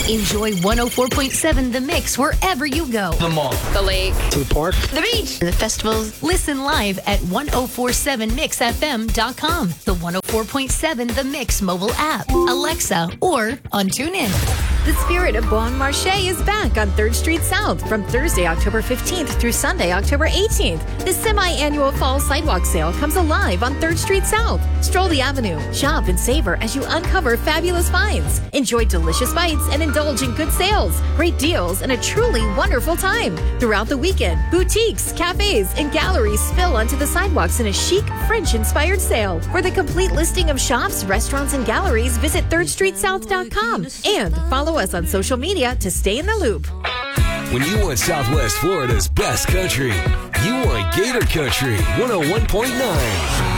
Enjoy 104.7 The Mix wherever you go. The mall. The lake. To the park. The beach. The festivals. Listen live at 1047mixfm.com, the 104.7 The Mix mobile app, Alexa, or on TuneIn. The Spirit of Bon Marché is back on 3rd Street South from Thursday, October 15th through Sunday, October 18th. The semi-annual fall sidewalk sale comes alive on 3rd Street South. Stroll the avenue, shop and savor as you uncover fabulous finds. Enjoy delicious bites and indulge in good sales, great deals, and a truly wonderful time. Throughout the weekend, boutiques, cafes, and galleries spill onto the sidewalks in a chic, French-inspired sale. For the complete listing of shops, restaurants, and galleries, visit thirdstreetsouth.com and follow us on social media to stay in the loop. When you want Southwest Florida's best country, you want Gator Country 101.9.